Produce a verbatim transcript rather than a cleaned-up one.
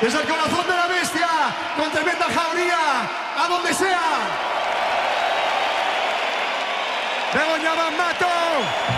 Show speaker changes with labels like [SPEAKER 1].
[SPEAKER 1] desde el corazón de la bestia, con tremenda jauría, a donde sea. Begoña Bambato.